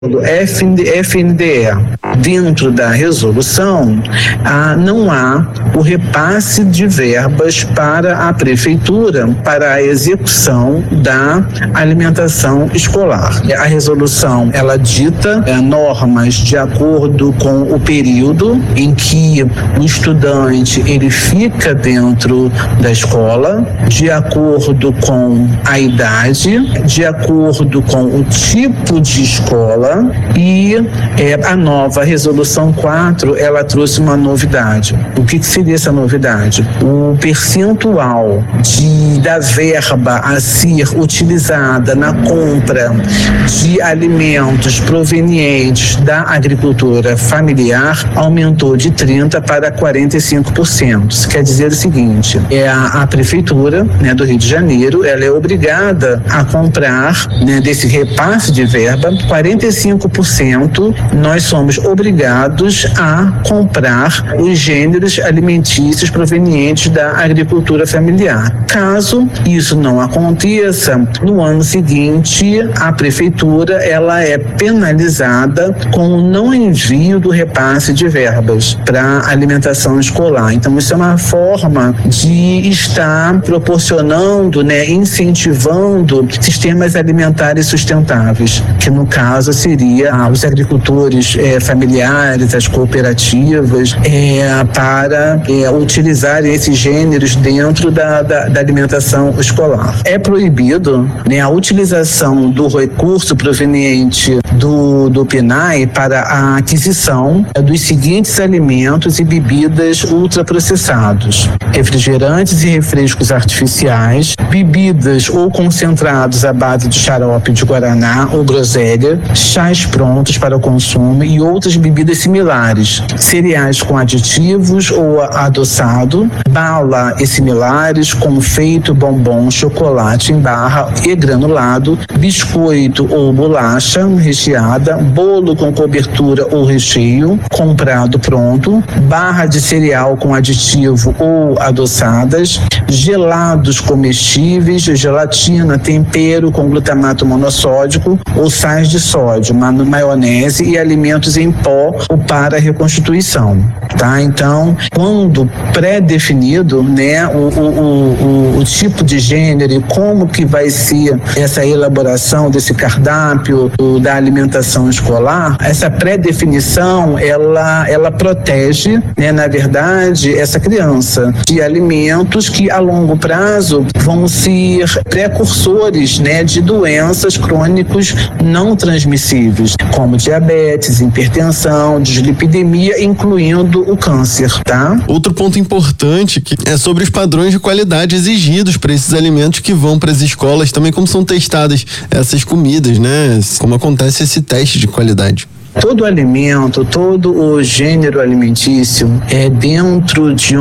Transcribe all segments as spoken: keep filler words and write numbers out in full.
do F N D E. Dentro da resolução, ah, não há o repasse de verbas para a prefeitura para a execução da alimentação escolar. A resolução, ela dita eh, normas de acordo com o período em que o estudante ele fica dentro da escola, de acordo com a idade, de acordo com o tipo de escola, e eh, a nova resolução quatro, ela trouxe uma novidade. O que, que seria essa novidade? O percentual de, da verba a ser utilizada na compra de alimentos provenientes da agricultura familiar aumentou de trinta por cento para quarenta e cinco por cento. Isso quer dizer o seguinte, é a, a prefeitura, né, do Rio de Janeiro, ela é obrigada a comprar, né, desse repasse de verba, quarenta e cinco por cento nós somos obrigados a comprar os gêneros alimentícios provenientes da agricultura familiar. Caso isso não aconteça, no ano seguinte a prefeitura ela é penalizada com o não envio do repasse de verbas para alimentação escolar. Então isso é uma forma de estar proporcionando, né, incentivando sistemas alimentares sustentáveis, que no caso seria ah, os agricultores eh, familiares, as cooperativas, é, para é, utilizarem esses gêneros dentro da, da, da alimentação escolar. É proibido, né, a utilização do recurso proveniente do, do P N A E para a aquisição dos seguintes alimentos e bebidas ultraprocessados: refrigerantes e refrescos artificiais, bebidas ou concentrados à base de xarope de guaraná ou groselha, chás prontos para o consumo e outras bebidas similares, cereais com aditivos ou adoçado, bala e similares, confeito, bombom, chocolate em barra e granulado, biscoito ou bolacha recheada, bolo com cobertura ou recheio, comprado pronto, barra de cereal com aditivo ou adoçadas, gelados comestíveis, gelatina, tempero com glutamato monossódico ou sais de sódio, maionese e alimentos em pó ou para reconstituição, tá? Então, quando pré-definido, né, o, o, o, o tipo de gênero e como que vai ser essa elaboração desse cardápio o, da alimentação escolar, essa pré-definição, ela, ela protege, né, na verdade, essa criança de alimentos que a longo prazo vão ser precursores, né, de doenças crônicas não transmissíveis, como diabetes, hipertensão, dislipidemia, incluindo o câncer, tá? Outro ponto importante que é sobre os padrões de qualidade exigidos para esses alimentos que vão para as escolas, também como são testadas essas comidas, né? Como acontece esse teste de qualidade. Todo alimento, todo o gênero alimentício é dentro de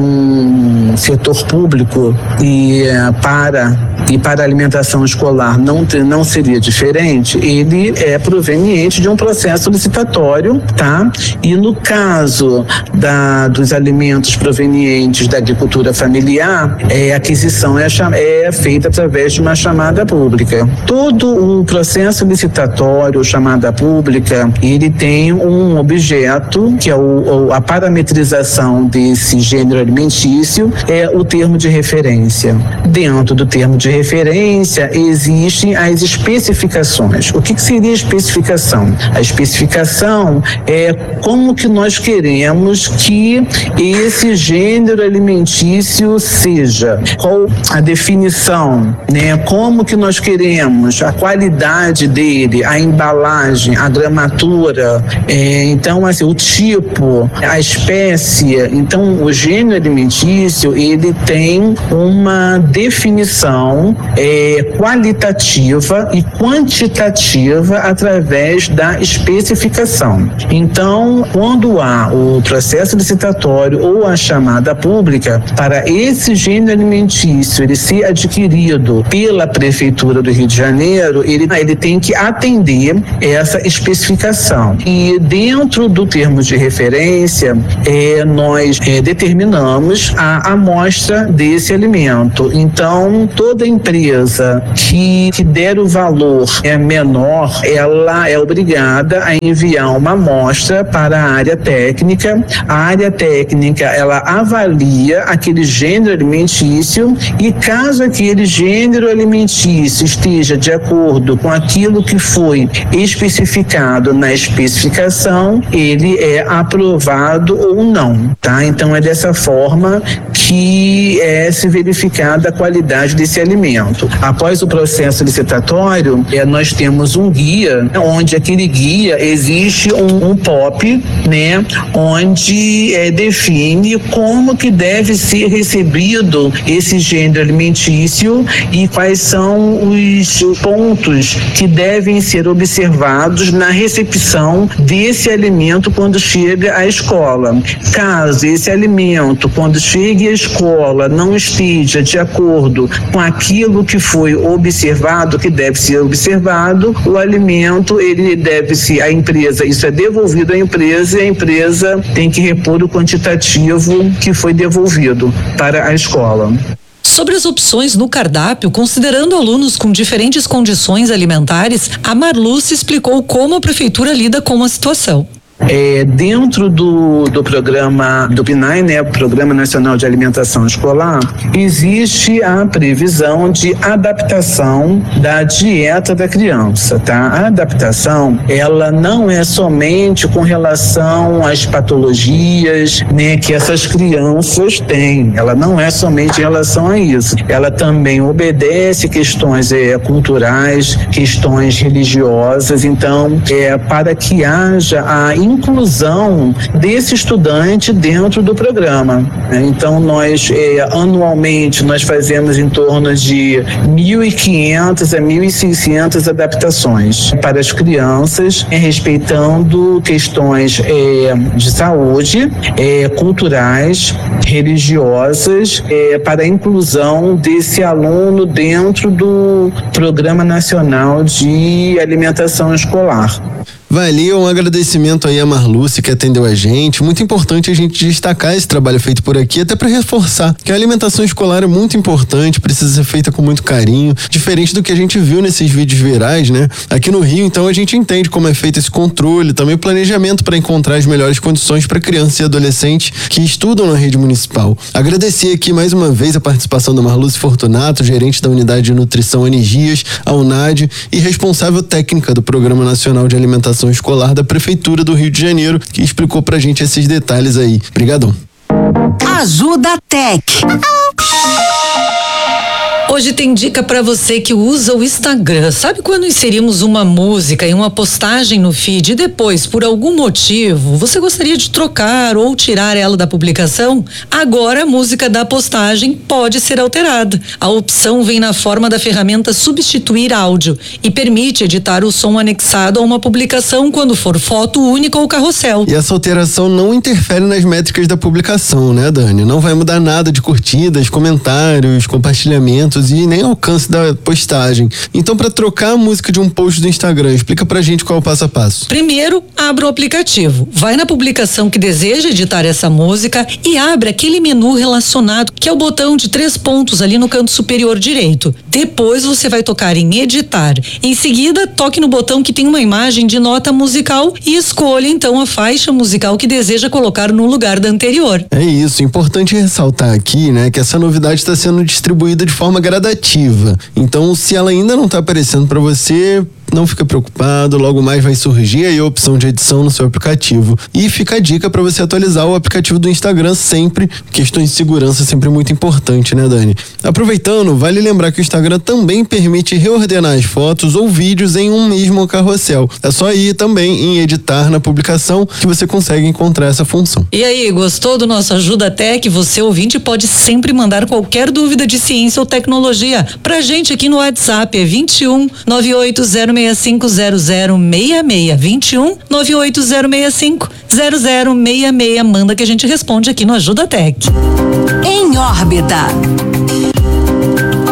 um setor público e para e para a alimentação escolar não não seria diferente. Ele é proveniente de um processo licitatório, tá? E no caso da dos alimentos provenientes da agricultura familiar, é, a aquisição é, é feita através de uma chamada pública. Todo o processo licitatório, chamada pública, ele tem um objeto, que é o, a parametrização desse gênero alimentício, é o termo de referência. Dentro do termo de referência existem as especificações. O que, que seria a especificação? A especificação é como que nós queremos que esse gênero alimentício seja, qual a definição, né? Como que nós queremos a qualidade dele, a embalagem, a gramatura, é, então assim, o tipo, a espécie. Então o gênero alimentício ele tem uma definição é, qualitativa e quantitativa através da especificação. Então, quando há o processo licitatório ou a chamada pública, para esse gênero alimentício ele ser adquirido pela Prefeitura do Rio de Janeiro, ele, ele tem que atender essa especificação. E dentro do termo de referência, é, nós é, determinamos a amostra desse alimento. Então, toda empresa que, que der o valor é menor, ela é obrigada a enviar uma amostra para a área técnica. A área técnica, ela avalia aquele gênero alimentício e caso aquele gênero alimentício esteja de acordo com aquilo que foi especificado na especificação, ele é aprovado ou não, tá? Então é dessa forma que é se verificada a qualidade desse alimento. Após o processo licitatório, é, nós temos um guia, onde aquele guia existe um, um P O P, né? Onde é, define como que deve ser recebido esse gênero alimentício e quais são os pontos que devem ser observados na recepção desse alimento quando chega à escola. Caso esse alimento, quando chegue à escola, não esteja de acordo com aquilo que foi observado, que deve ser observado, o alimento, ele deve ser, a empresa, isso é devolvido à empresa e a empresa tem que repor o quantitativo que foi devolvido para a escola. Sobre as opções no cardápio, considerando alunos com diferentes condições alimentares, a Marluce explicou como a prefeitura lida com a situação. É, dentro do, do programa do P N A E, né, Programa Nacional de Alimentação Escolar, existe a previsão de adaptação da dieta da criança, tá? A adaptação, ela não é somente com relação às patologias, né, que essas crianças têm, ela não é somente em relação a isso, ela também obedece questões é, culturais, questões religiosas, então, é para que haja a inclusão desse estudante dentro do programa. Então, nós, eh, anualmente, nós fazemos em torno de mil e quinhentas a mil e seiscentas adaptações para as crianças, eh, respeitando questões eh, de saúde, eh, culturais, religiosas, eh, para a inclusão desse aluno dentro do Programa Nacional de Alimentação Escolar. Valeu, um agradecimento aí a Marluce que atendeu a gente. Muito importante a gente destacar esse trabalho feito por aqui, até para reforçar que a alimentação escolar é muito importante, precisa ser feita com muito carinho, diferente do que a gente viu nesses vídeos virais, né? Aqui no Rio, então, a gente entende como é feito esse controle, também o planejamento para encontrar as melhores condições para crianças e adolescentes que estudam na rede municipal. Agradecer aqui mais uma vez a participação da Marluce Fortunato, gerente da Unidade de Nutrição Anigias, a UNAD, e responsável técnica do Programa Nacional de Alimentação Escolar da Prefeitura do Rio de Janeiro, que explicou pra gente esses detalhes aí. Obrigadão. Ajuda Tech. Hoje tem dica para você que usa o Instagram. Sabe quando inserimos uma música em uma postagem no feed e depois, por algum motivo, você gostaria de trocar ou tirar ela da publicação? Agora a música da postagem pode ser alterada. A opção vem na forma da ferramenta Substituir Áudio e permite editar o som anexado a uma publicação quando for foto única ou carrossel. E essa alteração não interfere nas métricas da publicação, né, Dani? Não vai mudar nada de curtidas, comentários, compartilhamentos e nem alcance da postagem. Então, para trocar a música de um post do Instagram, explica pra gente qual é o passo a passo. Primeiro, abra o aplicativo. Vai na publicação que deseja editar essa música e abre aquele menu relacionado, que é o botão de três pontos ali no canto superior direito. Depois você vai tocar em editar. Em seguida, toque no botão que tem uma imagem de nota musical e escolha então a faixa musical que deseja colocar no lugar da anterior. É isso, importante ressaltar aqui, né, que essa novidade está sendo distribuída de forma gradativa. Então, se ela ainda não está aparecendo para você, não fica preocupado, logo mais vai surgir aí a opção de edição no seu aplicativo. E fica a dica para você atualizar o aplicativo do Instagram sempre, questões de segurança sempre muito importante, né, Dani? Aproveitando, vale lembrar que o Instagram também permite reordenar as fotos ou vídeos em um mesmo carrossel. É só ir também em editar na publicação que você consegue encontrar essa função. E aí, gostou do nosso Ajuda Tech? Você, ouvinte, pode sempre mandar qualquer dúvida de ciência ou tecnologia pra gente aqui no WhatsApp, é vinte e um, nove oito zero seis cinco zero zero seis seis, vinte e um, nove oito zero seis cinco zero zero seis seis. Manda que a gente responde aqui no Ajuda Tech. Em órbita.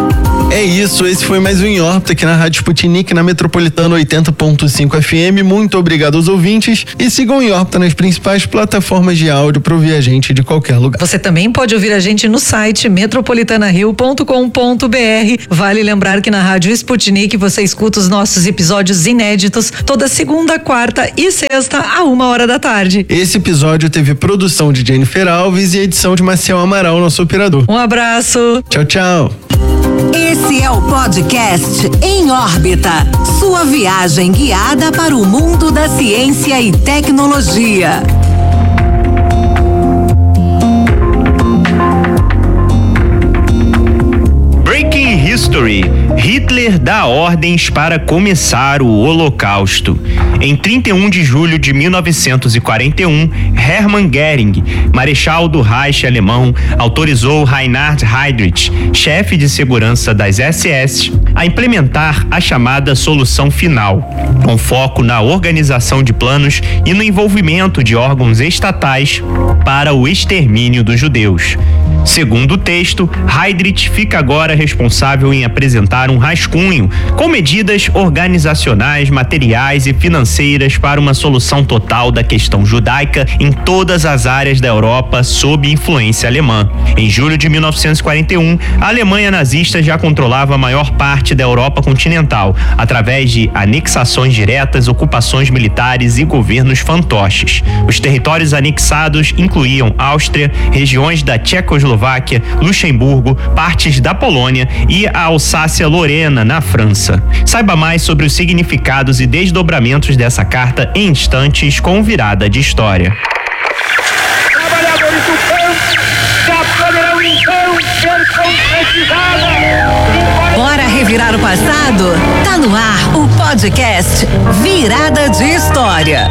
É isso, esse foi mais um Em Órbita aqui na Rádio Sputnik, na Metropolitana oitenta ponto cinco F M. Muito obrigado aos ouvintes e sigam o Em Órbita nas principais plataformas de áudio para ouvir a gente de qualquer lugar. Você também pode ouvir a gente no site metropolitana rio ponto com ponto b r. Vale lembrar que na Rádio Sputnik você escuta os nossos episódios inéditos toda segunda, quarta e sexta a uma hora da tarde. Esse episódio teve produção de Jennifer Alves e edição de Marcel Amaral, nosso operador. Um abraço. Tchau, tchau. Esse é o podcast Em Órbita, sua viagem guiada para o mundo da ciência e tecnologia. Breaking History. Hitler dá ordens para começar o Holocausto. Em trinta e um de julho de mil novecentos e quarenta e um, Hermann Göring, marechal do Reich alemão, autorizou Reinhard Heydrich, chefe de segurança das S S, a implementar a chamada solução final, com foco na organização de planos e no envolvimento de órgãos estatais para o extermínio dos judeus. Segundo o texto, Heydrich fica agora responsável em apresentar um rascunho com medidas organizacionais, materiais e financeiras para uma solução total da questão judaica em todas as áreas da Europa sob influência alemã. Em julho de mil novecentos e quarenta e um, a Alemanha nazista já controlava a maior parte da Europa continental, através de anexações diretas, ocupações militares e governos fantoches. Os territórios anexados incluíam Áustria, regiões da Tchecoslováquia, Luxemburgo, partes da Polônia e a Alsácia-Lorena, na França. Saiba mais sobre os significados e desdobramentos dessa carta em instantes com Virada de História. Trabalhadores do campo já poderão então ser concretizados. Bora revirar o passado? Tá no ar o podcast Virada de História.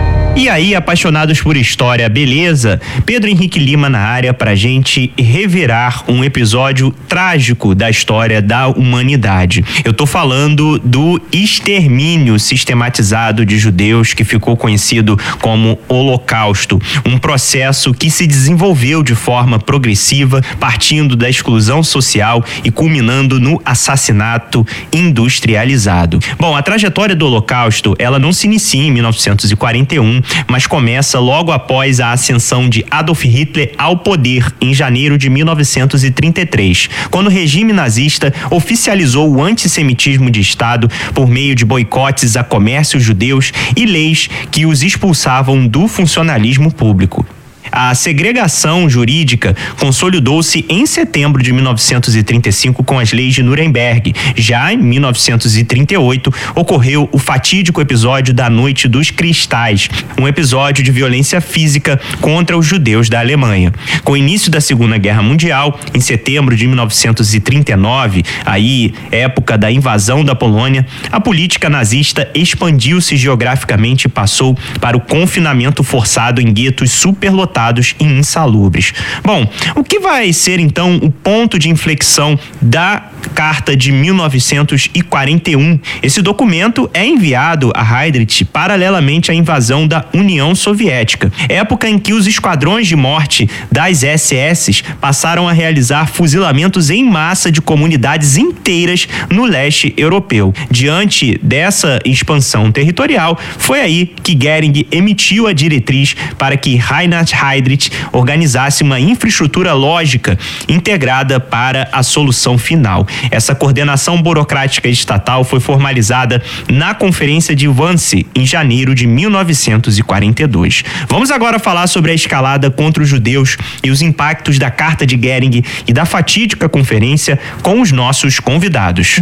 E aí, apaixonados por história, beleza? Pedro Henrique Lima na área pra gente revirar um episódio trágico da história da humanidade. Eu tô falando do extermínio sistematizado de judeus que ficou conhecido como Holocausto, um processo que se desenvolveu de forma progressiva, partindo da exclusão social e culminando no assassinato industrializado. Bom, a trajetória do Holocausto, ela não se inicia em mil novecentos e quarenta e um, mas começa logo após a ascensão de Adolf Hitler ao poder em janeiro de mil novecentos e trinta e três, quando o regime nazista oficializou o antissemitismo de Estado por meio de boicotes a comércios judeus e leis que os expulsavam do funcionalismo público. A segregação jurídica consolidou-se em setembro de mil novecentos e trinta e cinco com as leis de Nuremberg. Já em mil novecentos e trinta e oito, ocorreu o fatídico episódio da Noite dos Cristais, um episódio de violência física contra os judeus da Alemanha. Com o início da Segunda Guerra Mundial, em setembro de mil novecentos e trinta e nove, aí época da invasão da Polônia, a política nazista expandiu-se geograficamente e passou para o confinamento forçado em guetos superlotados e insalubres. Bom, o que vai ser então o ponto de inflexão da Carta de mil novecentos e quarenta e um? Esse documento é enviado a Heydrich paralelamente à invasão da União Soviética, época em que os esquadrões de morte das S S passaram a realizar fuzilamentos em massa de comunidades inteiras no leste europeu. Diante dessa expansão territorial, foi aí que Göring emitiu a diretriz para que Reinhard Heydrich organizasse uma infraestrutura lógica integrada para a solução final. Essa coordenação burocrática estatal foi formalizada na Conferência de Wannsee em janeiro de mil novecentos e quarenta e dois. Vamos agora falar sobre a escalada contra os judeus e os impactos da Carta de Göring e da fatídica conferência com os nossos convidados.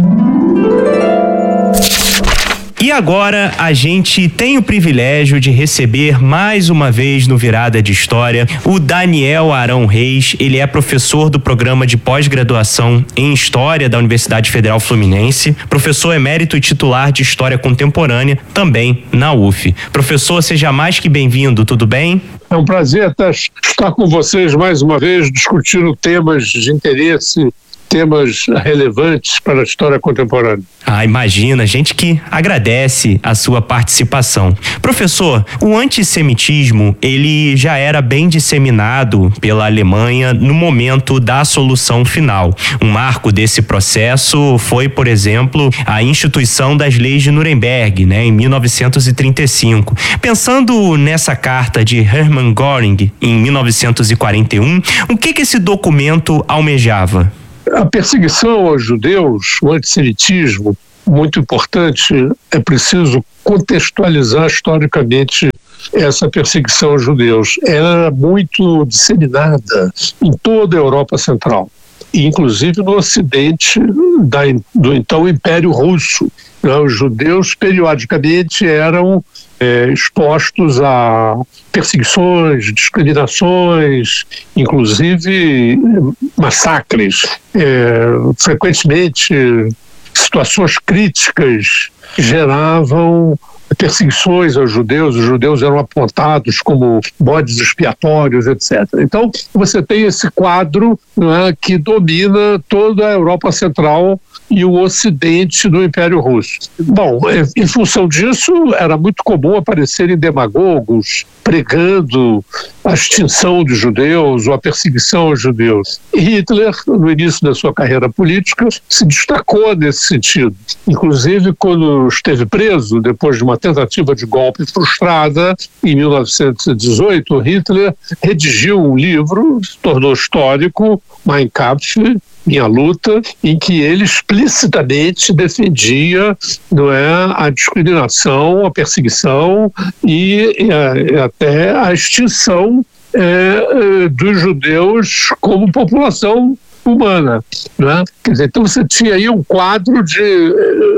E agora a gente tem o privilégio de receber mais uma vez no Virada de História o Daniel Arão Reis. Ele é professor do programa de pós-graduação em História da Universidade Federal Fluminense, professor emérito e titular de História Contemporânea também na U F. Professor, seja mais que bem-vindo, tudo bem? É um prazer estar com vocês mais uma vez, discutindo temas de interesse temas relevantes para a história contemporânea. Ah, imagina, gente que agradece a sua participação. Professor, o antissemitismo, ele já era bem disseminado pela Alemanha no momento da solução final. Um marco desse processo foi, por exemplo, a instituição das leis de Nuremberg, né, em mil novecentos e trinta e cinco. Pensando nessa carta de Hermann Göring, em mil novecentos e quarenta e um, o que que esse documento almejava? A perseguição aos judeus, o antissemitismo, muito importante, é preciso contextualizar historicamente essa perseguição aos judeus. Ela era muito disseminada em toda a Europa Central, inclusive no ocidente da, do então Império Russo. Os judeus periodicamente eram é, expostos a perseguições, discriminações, inclusive massacres. É, frequentemente, situações críticas geravam perseguições aos judeus, os judeus eram apontados como bodes expiatórios, etcétera. Então, você tem esse quadro, não é, que domina toda a Europa Central e o ocidente do Império Russo. Bom, em função disso, era muito comum aparecerem demagogos pregando a extinção dos judeus ou a perseguição aos judeus. E Hitler, no início da sua carreira política, se destacou nesse sentido. Inclusive, quando esteve preso, depois de uma tentativa de golpe frustrada, em mil novecentos e dezoito, Hitler redigiu um livro, se tornou histórico, Mein Kampf, Minha Luta, em que ele explicitamente defendia, não é, a discriminação, a perseguição e, e até a extinção é, dos judeus como população humana, né? Quer dizer, então você tinha aí um quadro de,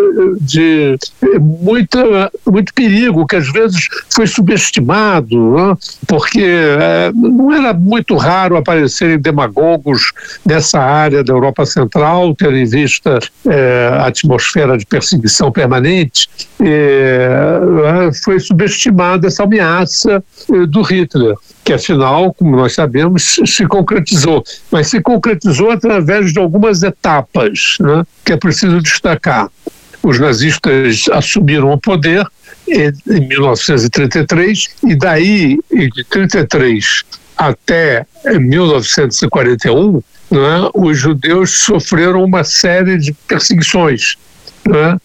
de muita, muito perigo, que às vezes foi subestimado, né? Porque é, não era muito raro aparecerem demagogos nessa área da Europa Central, tendo em vista é, a atmosfera de perseguição permanente. É, foi subestimada essa ameaça é, do Hitler, que afinal, como nós sabemos, se concretizou. Mas se concretizou através de algumas etapas, né, que é preciso destacar. Os nazistas assumiram o poder em mil novecentos e trinta e três, e daí, de trinta e três até mil novecentos e quarenta e um, né, os judeus sofreram uma série de perseguições, né,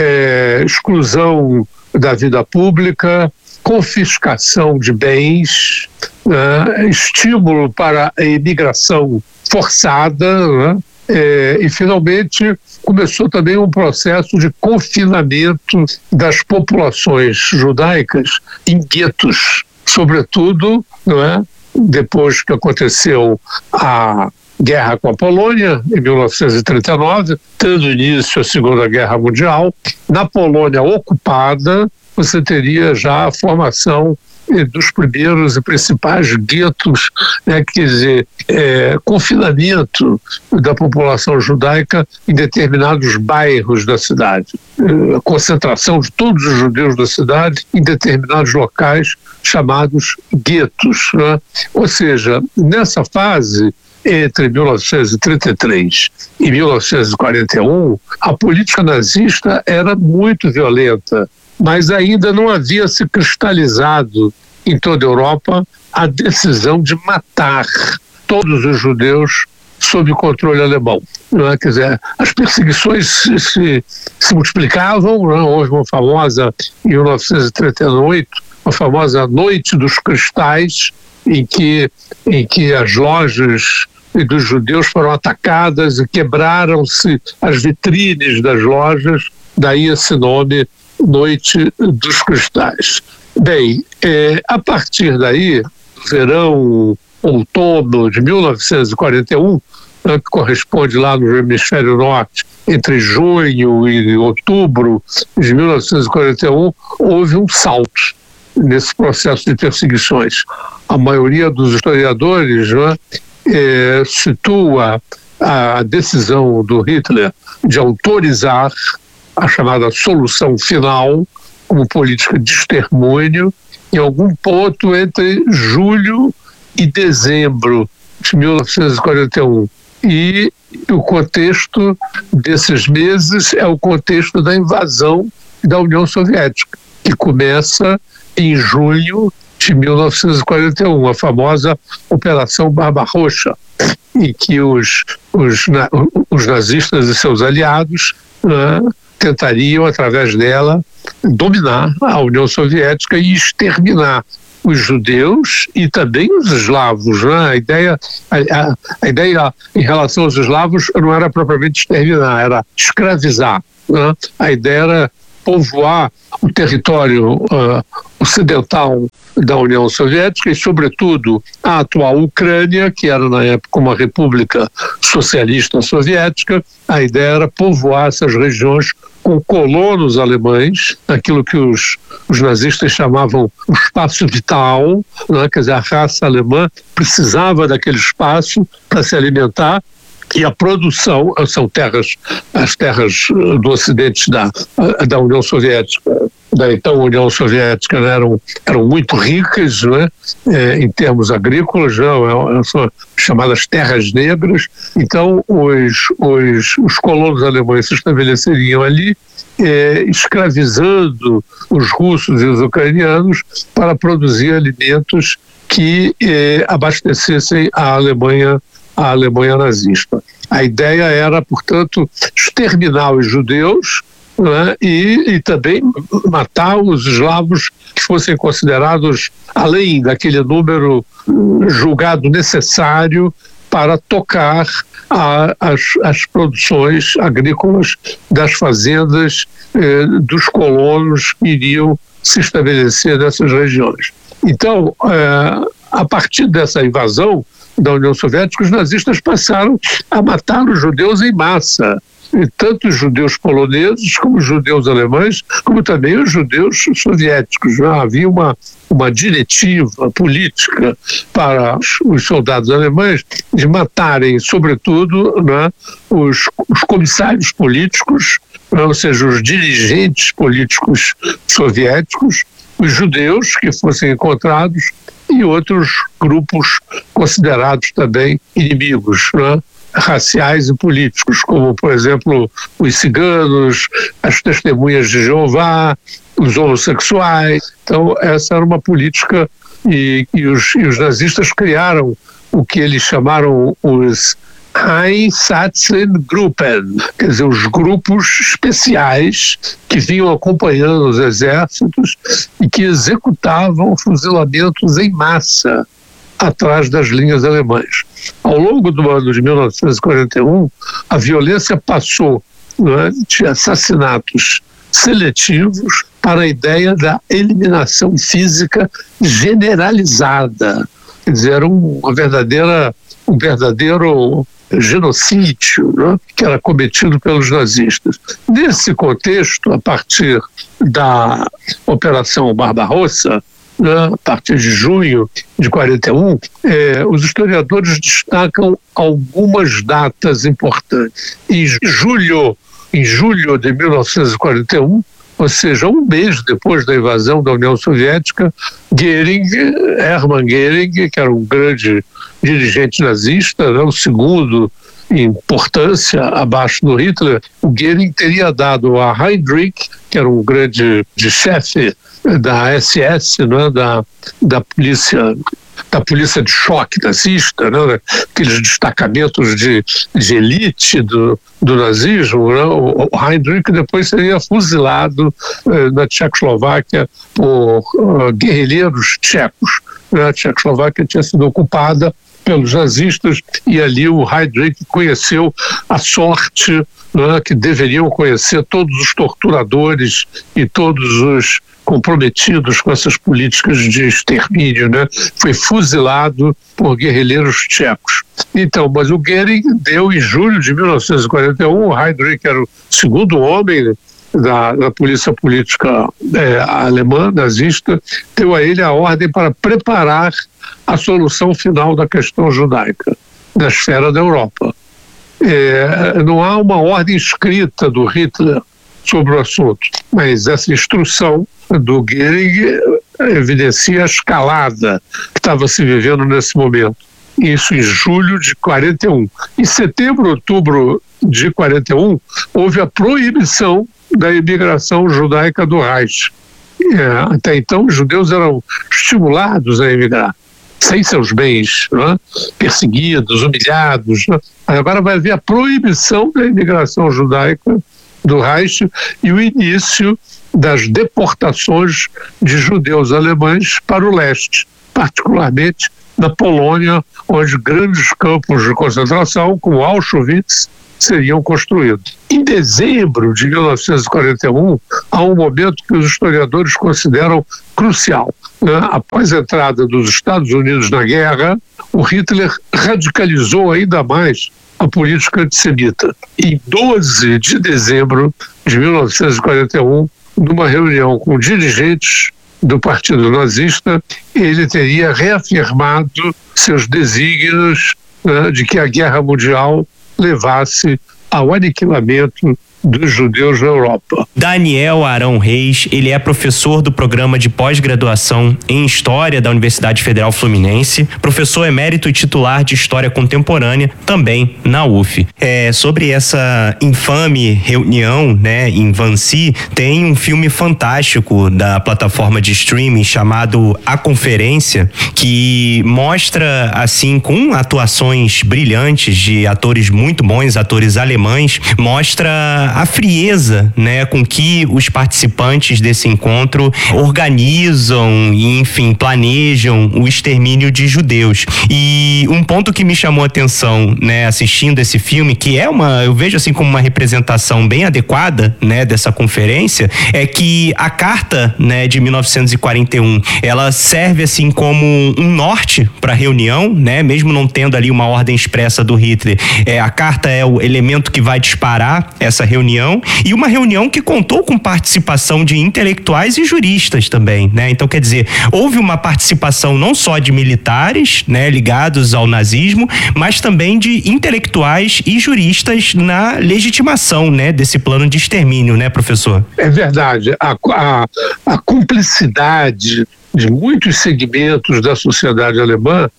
é, exclusão da vida pública, confiscação de bens, né, estímulo para a imigração forçada, né, é, e finalmente começou também um processo de confinamento das populações judaicas em guetos, sobretudo, não é, depois que aconteceu a guerra com a Polônia, em mil novecentos e trinta e nove, dando início à Segunda Guerra Mundial. Na Polônia ocupada, você teria já a formação dos primeiros e principais guetos, né, quer dizer, é, confinamento da população judaica em determinados bairros da cidade, é, concentração de todos os judeus da cidade em determinados locais chamados guetos, né? Ou seja, nessa fase, entre mil novecentos e trinta e três e mil novecentos e quarenta e um, a política nazista era muito violenta, mas ainda não havia se cristalizado em toda a Europa a decisão de matar todos os judeus sob o controle alemão. Não é? Quer dizer, as perseguições se, se, se multiplicavam, não é? Houve uma famosa, em mil novecentos e trinta e oito, uma famosa Noite dos Cristais, em que, em que as lojas dos judeus foram atacadas e quebraram-se as vitrines das lojas, daí esse nome, Noite dos Cristais. Bem, é, a partir daí, verão, outono de mil novecentos e quarenta e um, né, que corresponde lá no hemisfério norte, entre junho e outubro de mil novecentos e quarenta e um, houve um salto nesse processo de perseguições. A maioria dos historiadores, né, é, situa a decisão do Hitler de autorizar a chamada solução final como política de extermínio em algum ponto entre julho e dezembro de mil novecentos e quarenta e um. E o contexto desses meses é o contexto da invasão da União Soviética, que começa em junho de mil novecentos e quarenta e um, a famosa Operação Barbarossa, em que os, os, os nazistas e seus aliados uh, tentariam, através dela, dominar a União Soviética e exterminar os judeus e também os eslavos, né? A ideia, a, a, a ideia em relação aos eslavos não era propriamente exterminar, era escravizar, né? A ideia era povoar o território uh, ocidental da União Soviética e, sobretudo, a atual Ucrânia, que era na época uma república socialista soviética. A ideia era povoar essas regiões com colonos alemães, aquilo que os, os nazistas chamavam o espaço vital, né? Quer dizer, a raça alemã precisava daquele espaço para se alimentar. E a produção, são terras, as terras do ocidente da, da União Soviética, da então União Soviética, né, eram, eram muito ricas, né, é, em termos agrícolas, né, são chamadas terras negras. Então os, os, os colonos alemães se estabeleceriam ali, é, escravizando os russos e os ucranianos para produzir alimentos que é, abastecessem a Alemanha a Alemanha nazista. A ideia era, portanto, exterminar os judeus, né, e, e também matar os eslavos que fossem considerados, além daquele número julgado necessário para tocar a, as, as produções agrícolas das fazendas eh, dos colonos que iriam se estabelecer nessas regiões. Então, eh, a partir dessa invasão da União Soviética, os nazistas passaram a matar os judeus em massa, e tanto os judeus poloneses como os judeus alemães, como também os judeus soviéticos. Já havia uma, uma diretiva política para os soldados alemães de matarem, sobretudo, né, os, os comissários políticos, né, ou seja, os dirigentes políticos soviéticos, os judeus que fossem encontrados e outros grupos considerados também inimigos, né, raciais e políticos, como, por exemplo, os ciganos, as testemunhas de Jeová, os homossexuais. Então, essa era uma política e, e, os, e os nazistas criaram o que eles chamaram os Einsatzgruppen, quer dizer, os grupos especiais que vinham acompanhando os exércitos e que executavam fuzilamentos em massa atrás das linhas alemãs. Ao longo do ano de mil novecentos e quarenta e um, a violência passou, né, de assassinatos seletivos para a ideia da eliminação física generalizada. Quer dizer, era uma verdadeira, um verdadeiro genocídio, né, que era cometido pelos nazistas. Nesse contexto, a partir da Operação Barbarossa, né, a partir de junho de quarenta e um, eh, os historiadores destacam algumas datas importantes. Em julho, em julho de mil novecentos e quarenta e um, ou seja, um mês depois da invasão da União Soviética, Goering, Hermann Goering, que era um grande dirigente nazista, né, o segundo em importância abaixo do Hitler, o Goering teria dado a Heydrich, que era um grande de chefe da S S, né, da, da polícia da polícia de choque nazista, né, aqueles destacamentos de, de elite do, do nazismo, né, o, o Heydrich depois seria fuzilado eh, na Tchecoslováquia por uh, guerrilheiros tchecos. Né, a Tchecoslováquia tinha sido ocupada pelos nazistas e ali o Heydrich conheceu a sorte, né, que deveriam conhecer todos os torturadores e todos os comprometidos com essas políticas de extermínio, né? Foi fuzilado por guerrilheiros tchecos. Então, mas o Goering deu em julho de mil novecentos e quarenta e um, o Heydrich era o segundo homem da, da polícia política é, alemã, nazista, deu a ele a ordem para preparar a solução final da questão judaica, da esfera da Europa. É, não há uma ordem escrita do Hitler sobre o assunto, mas essa instrução do Goering evidencia a escalada que estava se vivendo nesse momento. isso em julho de quarenta e um. Em setembro, outubro de quarenta e um, houve a proibição da imigração judaica do Reich. É, até então, os judeus eram estimulados a emigrar, sem seus bens, né? Perseguidos, humilhados. Né? Agora vai haver a proibição da imigração judaica do Reich e o início das deportações de judeus alemães para o leste, particularmente na Polônia, onde grandes campos de concentração, como Auschwitz, seriam construídos. Em dezembro de mil novecentos e quarenta e um, há um momento que os historiadores consideram crucial. Né? Após a entrada dos Estados Unidos na guerra, o Hitler radicalizou ainda mais a política antissemita. Em doze de dezembro de mil novecentos e quarenta e um, numa reunião com dirigentes do Partido Nazista, ele teria reafirmado seus desígnios, né, de que a Guerra Mundial levasse ao aniquilamento dos judeus na Europa. Daniel Arão Reis, ele é professor do programa de pós-graduação em História da Universidade Federal Fluminense, professor emérito e titular de História Contemporânea, também na U F. É, sobre essa infame reunião, né, em Wannsee, tem um filme fantástico da plataforma de streaming chamado A Conferência, que mostra, assim, com atuações brilhantes de atores muito bons, atores alemães, mostra a frieza, né, com que os participantes desse encontro organizam e, enfim, planejam o extermínio de judeus. E um ponto que me chamou a atenção, né, assistindo esse filme, que é uma, eu vejo assim como uma representação bem adequada, né, dessa conferência, é que a carta, né, de mil novecentos e quarenta e um, ela serve assim como um norte para a reunião, né, mesmo não tendo ali uma ordem expressa do Hitler. É, a carta é o elemento que vai disparar essa reunião, e uma reunião que contou com participação de intelectuais e juristas também, né? Então, quer dizer, houve uma participação não só de militares, né, ligados ao nazismo, mas também de intelectuais e juristas na legitimação, né, desse plano de extermínio, né, professor? É verdade. A, a, a cumplicidade de muitos segmentos da sociedade alemã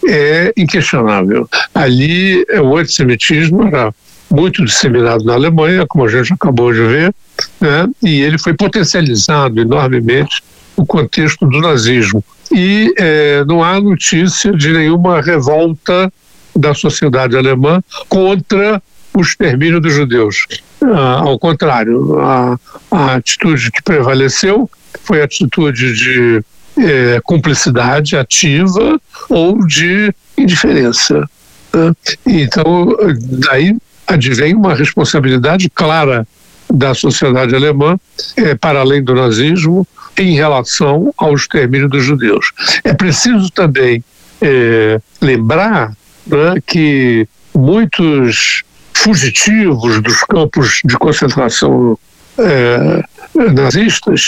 é inquestionável. Ali, o antissemitismo era muito disseminado na Alemanha, como a gente acabou de ver, né? E ele foi potencializado enormemente no contexto do nazismo. E eh, não há notícia de nenhuma revolta da sociedade alemã contra o extermínio dos judeus. Ah, ao contrário, a, a atitude que prevaleceu foi a atitude de eh, cumplicidade ativa ou de indiferença. Né? Então, daí advém uma responsabilidade clara da sociedade alemã, eh, para além do nazismo, em relação ao extermínio dos judeus. É preciso também eh, lembrar, né, que muitos fugitivos dos campos de concentração eh, nazistas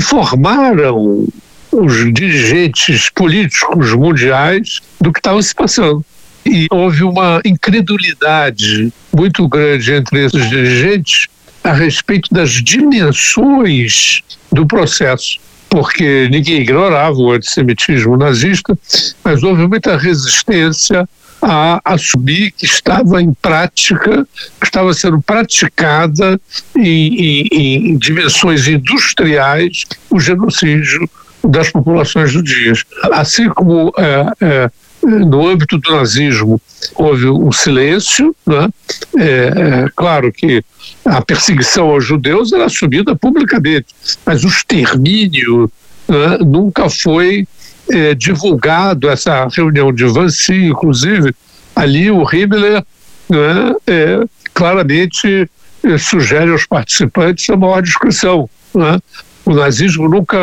informaram os dirigentes políticos mundiais do que estava se passando. E houve uma incredulidade muito grande entre esses dirigentes a respeito das dimensões do processo, porque ninguém ignorava o antissemitismo nazista, mas houve muita resistência a assumir que estava em prática, que estava sendo praticada em, em, em dimensões industriais o genocídio das populações judias. Assim como é, é, no âmbito do nazismo houve um silêncio, né? É, é claro que a perseguição aos judeus era assumida publicamente, mas o extermínio, né, nunca foi é, divulgado. Essa reunião de Wannsee, inclusive, ali o Himmler, né, é, claramente é, sugere aos participantes a maior discrição, né? O nazismo nunca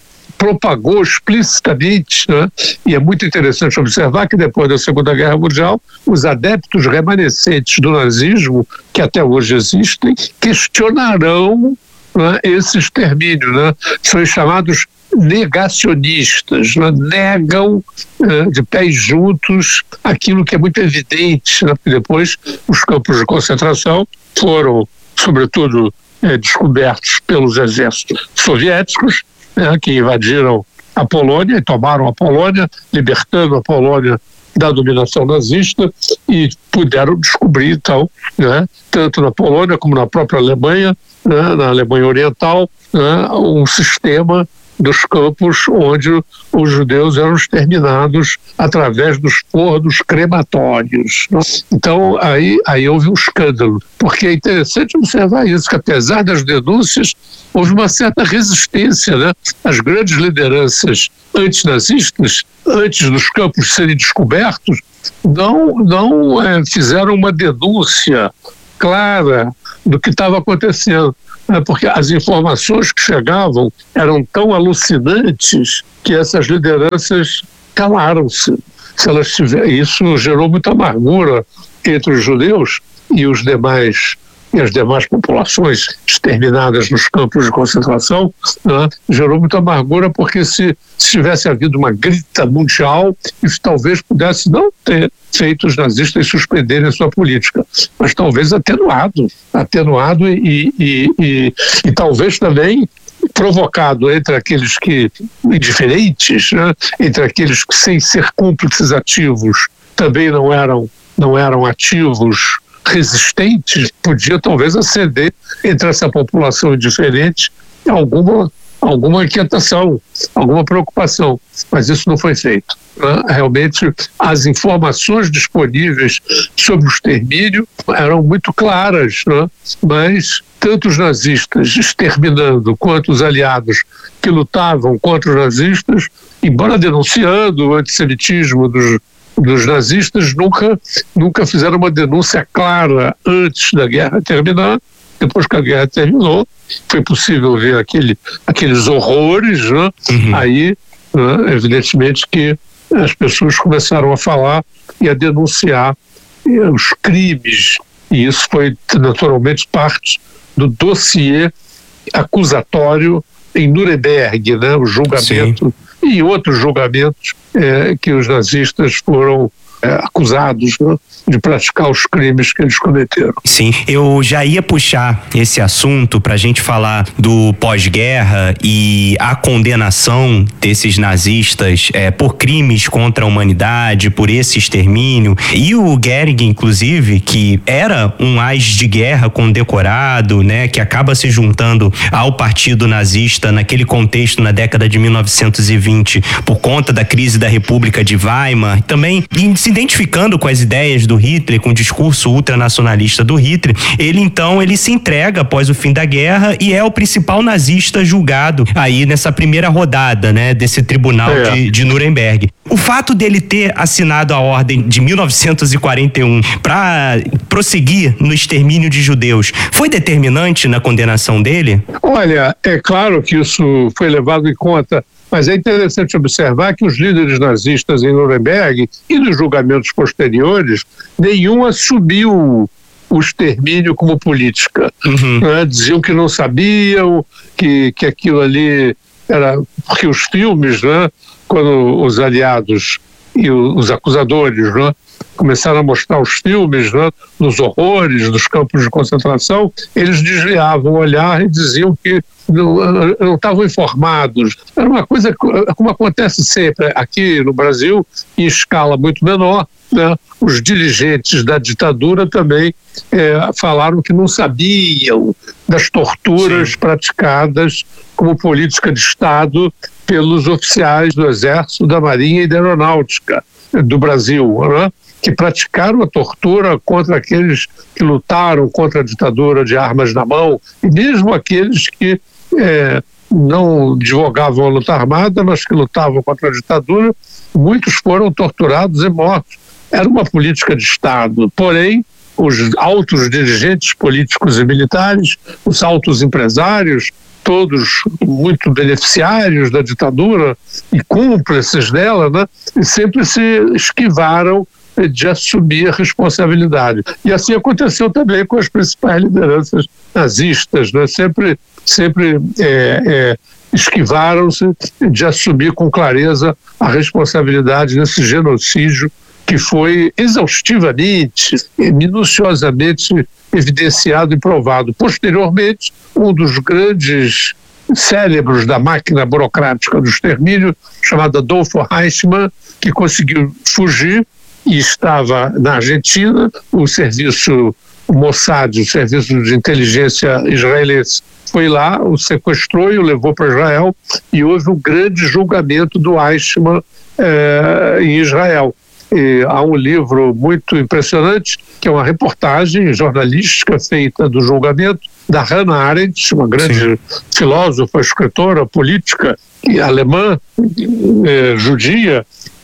propagou explicitamente, né? E é muito interessante observar que depois da Segunda Guerra Mundial, os adeptos remanescentes do nazismo, que até hoje existem, questionarão, né, esse extermínio, né? São chamados negacionistas, né? Negam eh, de pés juntos aquilo que é muito evidente, né? Porque depois os campos de concentração foram, sobretudo, eh, descobertos pelos exércitos soviéticos, que invadiram a Polônia e tomaram a Polônia, libertando a Polônia da dominação nazista e puderam descobrir, então, né, tanto na Polônia como na própria Alemanha, né, na Alemanha Oriental, né, um sistema dos campos onde os judeus eram exterminados através dos fornos crematórios. Então, aí, aí houve um escândalo, porque é interessante observar isso, que apesar das denúncias, houve uma certa resistência, né? As grandes lideranças antinazistas, antes dos campos serem descobertos, não, não é, fizeram uma denúncia clara do que estava acontecendo. Porque as informações que chegavam eram tão alucinantes que essas lideranças calaram-se. Se elas tiverem, isso gerou muita amargura entre os judeus e os demais e as demais populações exterminadas nos campos de concentração, né? Gerou muita amargura porque se, se tivesse havido uma grita mundial, isso talvez pudesse não ter feito os nazistas suspenderem a sua política, mas talvez atenuado, atenuado e, e, e, e talvez também provocado entre aqueles que, indiferentes, né? Entre aqueles que sem ser cúmplices ativos também não eram, não eram ativos resistentes, podia talvez acender entre essa população indiferente alguma, alguma inquietação, alguma preocupação, mas isso não foi feito. Né? Realmente as informações disponíveis sobre o extermínio eram muito claras, né? Mas tanto os nazistas exterminando quanto os aliados que lutavam contra os nazistas, embora denunciando o antissemitismo dos dos nazistas, nunca, nunca fizeram uma denúncia clara antes da guerra terminar. Depois que a guerra terminou, foi possível ver aquele, aqueles horrores, né? Uhum. Aí, né, evidentemente que as pessoas começaram a falar e a denunciar os crimes, e isso foi naturalmente parte do dossiê acusatório em Nuremberg, né? O julgamento. Sim. E outros julgamentos é, que os nazistas foram é, acusados, né, de praticar os crimes que eles cometeram. Sim, eu já ia puxar esse assunto para a gente falar do pós-guerra e a condenação desses nazistas é, por crimes contra a humanidade, por esse extermínio. E o Goering, inclusive, que era um ás de guerra condecorado, né, que acaba se juntando ao partido nazista naquele contexto na década de mil novecentos e vinte por conta da crise da República de Weimar, também se identificando com as ideias do Hitler, com o discurso ultranacionalista do Hitler, ele então ele se entrega após o fim da guerra e é o principal nazista julgado aí nessa primeira rodada, né, desse tribunal é. de, de Nuremberg. O fato dele ter assinado a ordem de mil novecentos e quarenta e um para prosseguir no extermínio de judeus foi determinante na condenação dele? Olha, é claro que isso foi levado em conta, mas é interessante observar que os líderes nazistas em Nuremberg e nos julgamentos posteriores, nenhum assumiu o extermínio como política. Uhum. Né? Diziam que não sabiam, que, que aquilo ali era... Porque os filmes, né, quando os aliados e os acusadores, né, começaram a mostrar os filmes, né, dos horrores dos campos de concentração, eles desviavam o olhar e diziam que não, não estavam informados. Era uma coisa como acontece sempre aqui no Brasil, em escala muito menor, né? Os dirigentes da ditadura também é, falaram que não sabiam das torturas Sim. praticadas como política de Estado pelos oficiais do Exército, da Marinha e da Aeronáutica do Brasil, né? Que praticaram a tortura contra aqueles que lutaram contra a ditadura de armas na mão, e mesmo aqueles que é, não divulgavam a luta armada, mas que lutavam contra a ditadura, muitos foram torturados e mortos. Era uma política de Estado, porém, os altos dirigentes políticos e militares, os altos empresários, todos muito beneficiários da ditadura e cúmplices dela, né, sempre se esquivaram de assumir a responsabilidade. E assim aconteceu também com as principais lideranças nazistas, né? Sempre, sempre é, é, esquivaram-se de assumir com clareza a responsabilidade nesse genocídio que foi exaustivamente, minuciosamente evidenciado e provado. Posteriormente, um dos grandes cérebros da máquina burocrática do extermínio, chamado Adolfo Eichmann, que conseguiu fugir e estava na Argentina. O serviço o Mossad, o serviço de inteligência israelense, foi lá, o sequestrou e o levou para Israel, e houve um grande julgamento do Eichmann eh, em Israel. E há um livro muito impressionante, que é uma reportagem jornalística feita do julgamento da Hannah Arendt, uma grande Sim. filósofa, escritora, política alemã, eh, judia,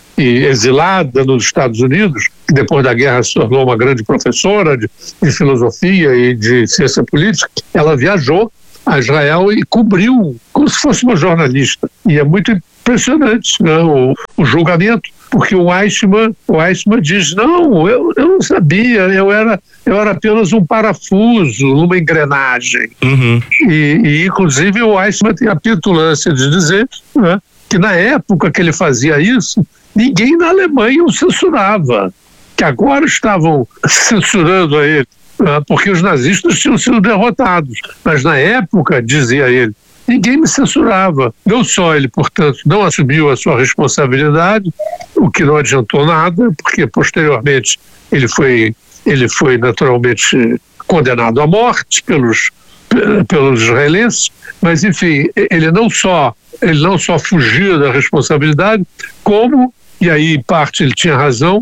e exilada nos Estados Unidos, que depois da guerra se tornou uma grande professora de, de filosofia e de ciência política. Ela viajou a Israel e cobriu como se fosse uma jornalista. E é muito impressionante, né, o, o julgamento, porque o Eichmann, o Eichmann diz, não, eu, eu não sabia, eu era, eu era apenas um parafuso numa engrenagem. Uhum. E, e, inclusive, o Eichmann tem a petulância de dizer, né, que na época que ele fazia isso, ninguém na Alemanha o censurava, que agora estavam censurando a ele, porque os nazistas tinham sido derrotados. Mas na época, dizia ele, ninguém me censurava. Não só ele, portanto, não assumiu a sua responsabilidade, o que não adiantou nada, porque posteriormente ele foi, ele foi naturalmente condenado à morte pelos, pelos israelenses, mas enfim, ele não só, ele não só fugiu da responsabilidade, como, e aí em parte ele tinha razão,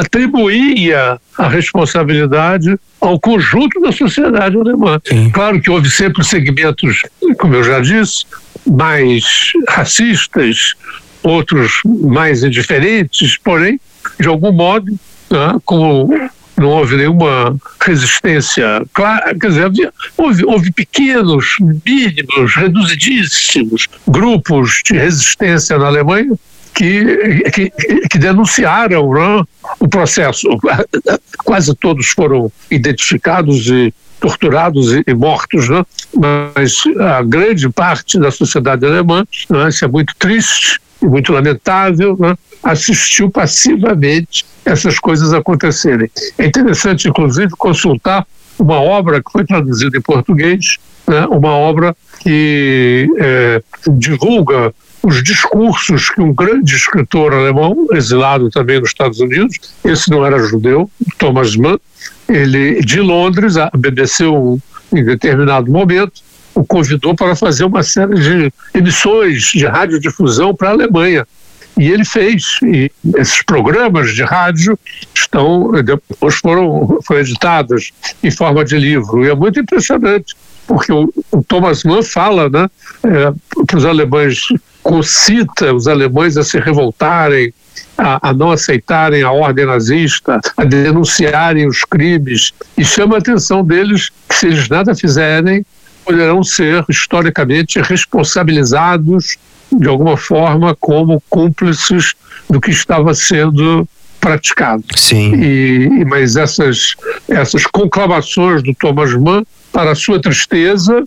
atribuía a responsabilidade ao conjunto da sociedade alemã. Sim. Claro que houve sempre segmentos, como eu já disse, mais racistas, outros mais indiferentes, porém, de algum modo, né, como não houve nenhuma resistência clara, quer dizer, havia, houve, houve pequenos, mínimos, reduzidíssimos grupos de resistência na Alemanha que, que, que denunciaram, né, o processo. Quase todos foram identificados e torturados e, e mortos, né? Mas a grande parte da sociedade alemã, né, isso é muito triste e muito lamentável, né, assistiu passivamente essas coisas acontecerem. É interessante, inclusive, consultar uma obra que foi traduzida em português, né, uma obra que é, divulga os discursos que um grande escritor alemão, exilado também nos Estados Unidos, esse não era judeu, Thomas Mann, ele, de Londres, a B B C, em determinado momento, o convidou para fazer uma série de emissões de radiodifusão para a Alemanha. E ele fez. E esses programas de rádio estão, depois foram, foram editados em forma de livro. E é muito impressionante, porque o, o Thomas Mann fala, né, é, para os alemães, concita os alemães a se revoltarem, a, a não aceitarem a ordem nazista, a denunciarem os crimes, e chama a atenção deles que, se eles nada fizerem, poderão ser historicamente responsabilizados de alguma forma como cúmplices do que estava sendo praticado. Sim. E, mas essas, essas conclamações do Thomas Mann, para a sua tristeza,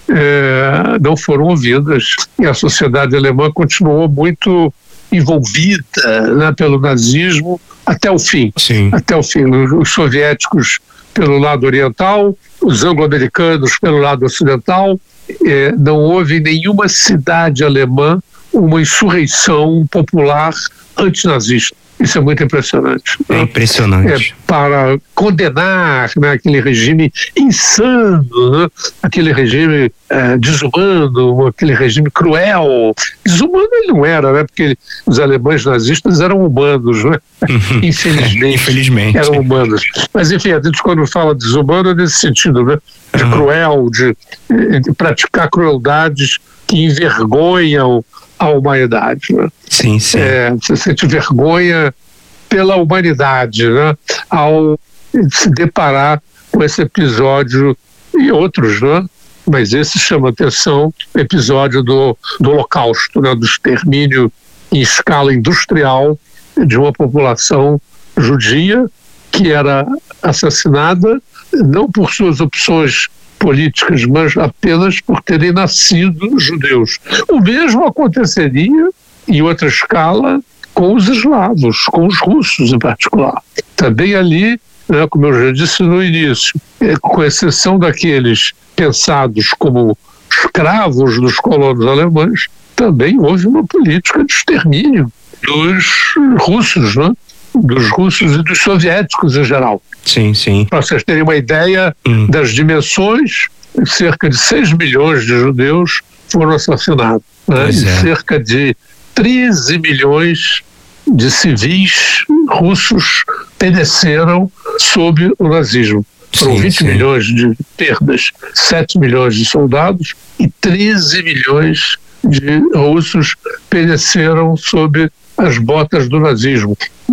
é, não foram ouvidas, e a sociedade alemã continuou muito envolvida, né, pelo nazismo até o fim. Sim. Até o fim. Os soviéticos pelo lado oriental, os anglo-americanos pelo lado ocidental. É, não houve em nenhuma cidade alemã uma insurreição popular antinazista. Isso é muito impressionante. É impressionante. É, para condenar, né, aquele regime insano, né, aquele regime é, desumano, aquele regime cruel. Desumano ele não era, né, porque os alemães nazistas eram humanos, né? Uhum. Infelizmente. Infelizmente. Eram humanos. Mas, enfim, a gente quando fala desumano é nesse sentido, né? De uhum. cruel, de, de praticar crueldades que envergonham a humanidade, né? Sim, sim. É, você sente vergonha pela humanidade, né? Ao se deparar com esse episódio e outros, né? Mas esse chama atenção, o episódio do, do Holocausto, né? Do extermínio em escala industrial de uma população judia que era assassinada não por suas opções políticas, mas apenas por terem nascido judeus. O mesmo aconteceria, em outra escala, com os eslavos, com os russos em particular. Também ali, né, como eu já disse no início, com exceção daqueles pensados como escravos dos colonos alemães, também houve uma política de extermínio dos russos, né? dos russos e dos soviéticos em geral. Sim, sim. Para vocês terem uma ideia hum. das dimensões, cerca de seis milhões de judeus foram assassinados, né? E é. cerca de treze milhões de civis russos pereceram sob o nazismo. Foram sim, vinte sim. milhões de perdas, sete milhões de soldados e treze milhões de russos pereceram sob as botas do nazismo.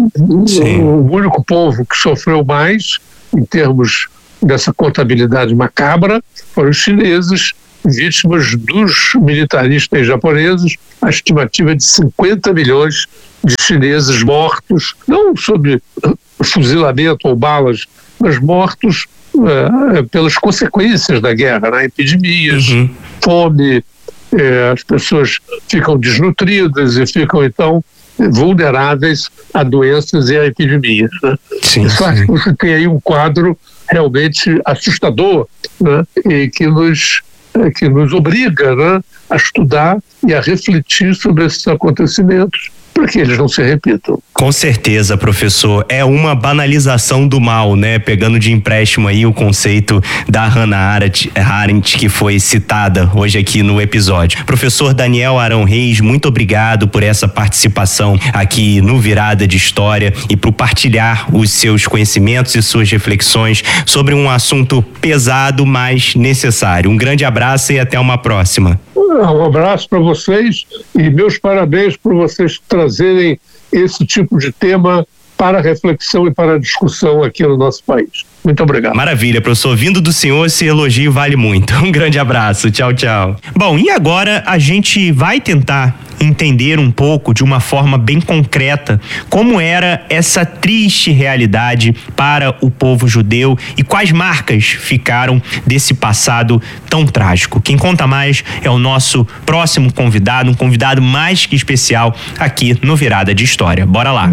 Sim. O único povo que sofreu mais, em termos dessa contabilidade macabra, foram os chineses, vítimas dos militaristas japoneses. A estimativa é de cinquenta milhões de chineses mortos, não sob fuzilamento ou balas, mas mortos uh, pelas consequências da guerra, né? Epidemias, uhum. fome, eh, as pessoas ficam desnutridas e ficam então vulneráveis a doenças e a epidemias, né? Sim, Isso acho que você tem aí um quadro realmente assustador, né? E que nos, que nos obriga, né, a estudar e a refletir sobre esses acontecimentos, para que eles não se repitam. Com certeza, professor. É uma banalização do mal, né? Pegando de empréstimo aí o conceito da Hannah Arendt, que foi citada hoje aqui no episódio. Professor Daniel Arão Reis, muito obrigado por essa participação aqui no Virada de História e por partilhar os seus conhecimentos e suas reflexões sobre um assunto pesado, mas necessário. Um grande abraço e até uma próxima. Um abraço para vocês e meus parabéns por vocês trazerem esse tipo de tema para a reflexão e para a discussão aqui no nosso país. Muito obrigado. Maravilha, professor. Vindo do senhor, esse elogio vale muito. Um grande abraço. Tchau, tchau. Bom, e agora a gente vai tentar entender um pouco, de uma forma bem concreta, como era essa triste realidade para o povo judeu e quais marcas ficaram desse passado tão trágico. Quem conta mais é o nosso próximo convidado, um convidado mais que especial aqui no Virada de História. Bora lá.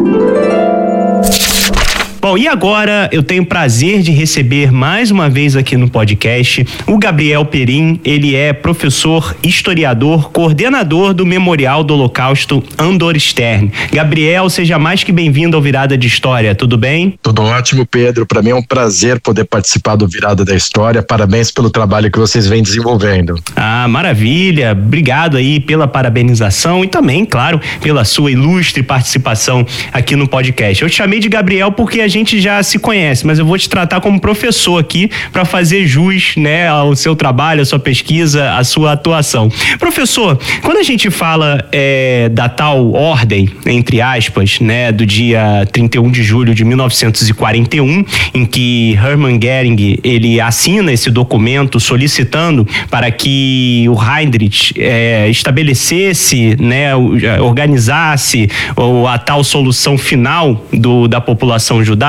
Bom, e agora eu tenho o prazer de receber mais uma vez aqui no podcast o Gabriel Perim. Ele é professor, historiador, coordenador do Memorial do Holocausto Andor Stern. Gabriel, seja mais que bem-vindo ao Virada de História, tudo bem? Tudo ótimo, Pedro. Para mim é um prazer poder participar do Virada da História. Parabéns pelo trabalho que vocês vêm desenvolvendo. Ah, maravilha. Obrigado aí pela parabenização e também, claro, pela sua ilustre participação aqui no podcast. Eu te chamei de Gabriel porque a gente já se conhece, mas eu vou te tratar como professor aqui para fazer jus, né, ao seu trabalho, à sua pesquisa, à sua atuação. Professor, quando a gente fala é, da tal ordem, entre aspas, né, do dia trinta e um de julho de mil novecentos e quarenta e um, em que Hermann Göring ele assina esse documento solicitando para que o Heinrich é, estabelecesse, né, organizasse ou a tal solução final do, da população judaica.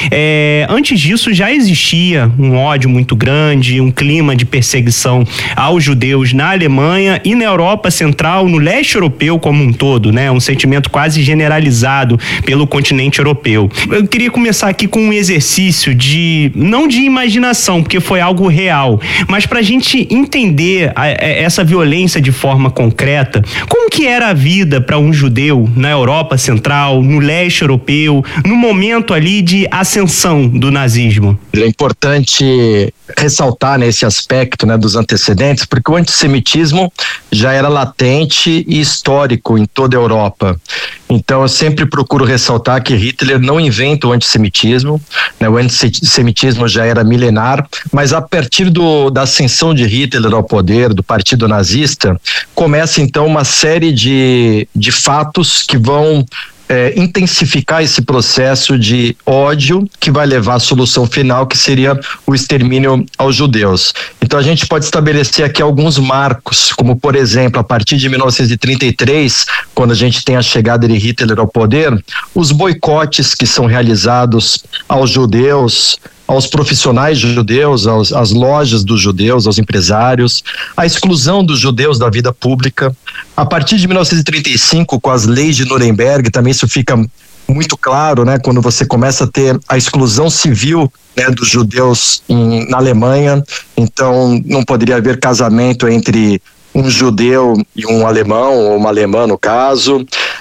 É, antes disso já existia um ódio muito grande, um clima de perseguição aos judeus na Alemanha e na Europa Central, no leste europeu como um todo, né? Um sentimento quase generalizado pelo continente europeu. Eu queria começar aqui com um exercício de, não de imaginação, porque foi algo real, mas para a gente entender a, a, essa violência de forma concreta, como que era a vida para um judeu na Europa Central, no leste europeu, no momento ali de ascensão do nazismo? É importante ressaltar nesse aspecto, né, dos antecedentes, porque o antissemitismo já era latente e histórico em toda a Europa. Então eu sempre procuro ressaltar que Hitler não inventa o antissemitismo, né, o antissemitismo já era milenar, mas a partir do, da ascensão de Hitler ao poder, do partido nazista, começa então uma série de, de fatos que vão É, intensificar esse processo de ódio que vai levar à solução final, que seria o extermínio aos judeus. Então a gente pode estabelecer aqui alguns marcos, como por exemplo, a partir de mil novecentos e trinta e três, quando a gente tem a chegada de Hitler ao poder, os boicotes que são realizados aos judeus, aos profissionais judeus, aos, às lojas dos judeus, aos empresários, a exclusão dos judeus da vida pública. A partir de mil novecentos e trinta e cinco, com as leis de Nuremberg, também isso fica muito claro, né? Quando você começa a ter a exclusão civil, né, dos judeus em, na Alemanha, então não poderia haver casamento entre um judeu e um alemão, ou uma alemã no caso.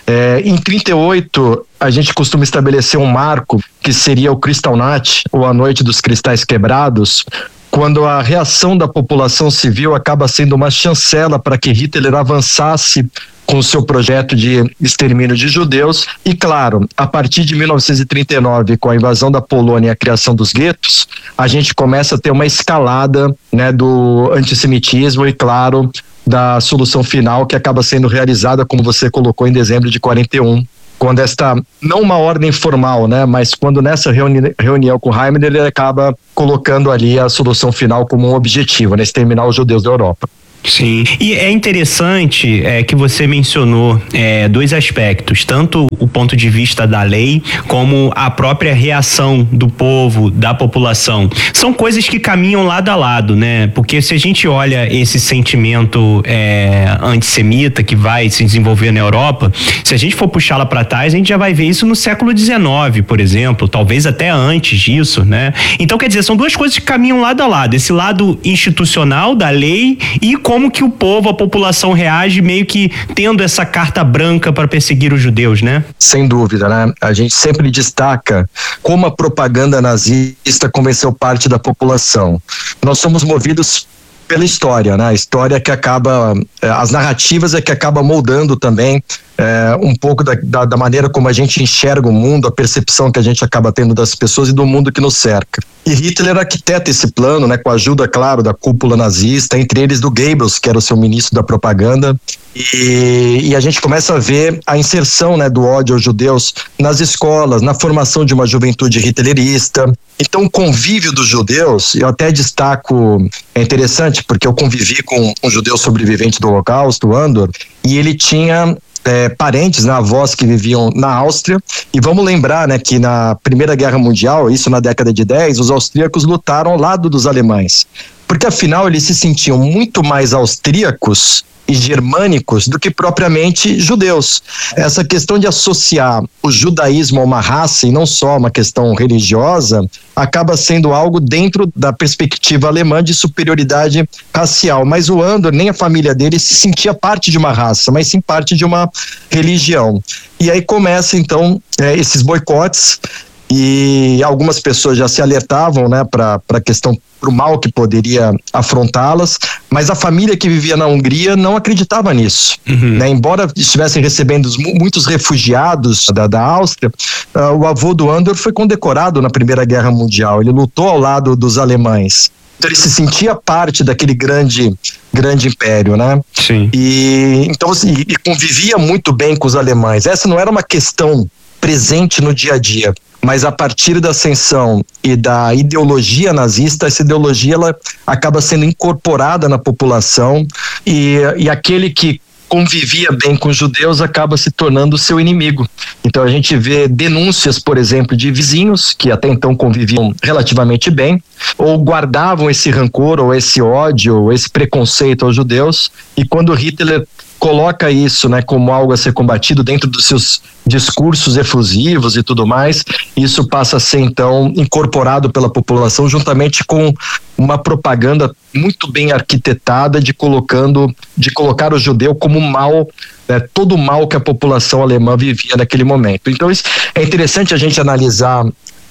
É, em trinta e oito, a gente costuma estabelecer um marco que seria o Kristallnacht, ou a Noite dos Cristais Quebrados, quando a reação da população civil acaba sendo uma chancela para que Hitler avançasse com o seu projeto de extermínio de judeus. E claro, a partir de mil novecentos e trinta e nove, com a invasão da Polônia e a criação dos guetos, a gente começa a ter uma escalada, né, do antissemitismo e, claro, da solução final que acaba sendo realizada, como você colocou, em dezembro de quarenta e um, quando esta, não uma ordem formal, né, mas quando nessa reuni- reunião com Himmler, ele acaba colocando ali a solução final como um objetivo, né, exterminar os judeus da Europa. Sim, e é interessante é, que você mencionou é, dois aspectos, tanto o ponto de vista da lei como a própria reação do povo, da população. São coisas que caminham lado a lado, né? Porque se a gente olha esse sentimento é, antissemita que vai se desenvolver na Europa, se a gente for puxá-la para trás, a gente já vai ver isso no século dezenove, por exemplo, talvez até antes disso, né? Então, quer dizer, são duas coisas que caminham lado a lado, esse lado institucional da lei e como que o povo, a população reage meio que tendo essa carta branca para perseguir os judeus, né? Sem dúvida, né? A gente sempre destaca como a propaganda nazista convenceu parte da população. Nós somos movidos pela história, né? A história que acaba, as narrativas é que acaba moldando também é, um pouco da, da, da maneira como a gente enxerga o mundo, a percepção que a gente acaba tendo das pessoas e do mundo que nos cerca. E Hitler arquiteta esse plano, né, com a ajuda, claro, da cúpula nazista, entre eles do Goebbels, que era o seu ministro da propaganda, e, e a gente começa a ver a inserção, né, do ódio aos judeus nas escolas, na formação de uma juventude hitlerista. Então, o convívio dos judeus, eu até destaco, é interessante, porque eu convivi com um judeu sobrevivente do Holocausto, o Andor, e ele tinha É, parentes, né, avós que viviam na Áustria, e vamos lembrar, né, que na Primeira Guerra Mundial, isso na década de dez, os austríacos lutaram ao lado dos alemães, porque afinal eles se sentiam muito mais austríacos e germânicos do que propriamente judeus. Essa questão de associar o judaísmo a uma raça e não só uma questão religiosa acaba sendo algo dentro da perspectiva alemã de superioridade racial. Mas o Andor, nem a família dele se sentia parte de uma raça, mas sim parte de uma religião. E aí começa então é, esses boicotes, e algumas pessoas já se alertavam, né, para a questão, para o mal que poderia afrontá-las, mas a família que vivia na Hungria não acreditava nisso. Uhum. Né? Embora estivessem recebendo muitos refugiados da, da Áustria, uh, o avô do Andor foi condecorado na Primeira Guerra Mundial, ele lutou ao lado dos alemães. Então ele se sentia parte daquele grande, grande império, né? Sim. E, então, assim, e convivia muito bem com os alemães. Essa não era uma questão presente no dia a dia, mas a partir da ascensão e da ideologia nazista, essa ideologia ela acaba sendo incorporada na população, e, e aquele que convivia bem com os judeus acaba se tornando seu inimigo. Então a gente vê denúncias, por exemplo, de vizinhos que até então conviviam relativamente bem, ou guardavam esse rancor, ou esse ódio, ou esse preconceito aos judeus, e quando Hitler coloca isso, né, como algo a ser combatido dentro dos seus discursos efusivos e tudo mais, isso passa a ser então incorporado pela população juntamente com uma propaganda muito bem arquitetada de colocando, de colocar o judeu como mal, né, todo o mal que a população alemã vivia naquele momento. Então isso é interessante a gente analisar